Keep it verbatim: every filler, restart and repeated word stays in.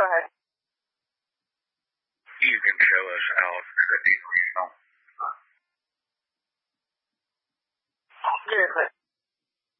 ahead. You can show us out the deal. Very quick.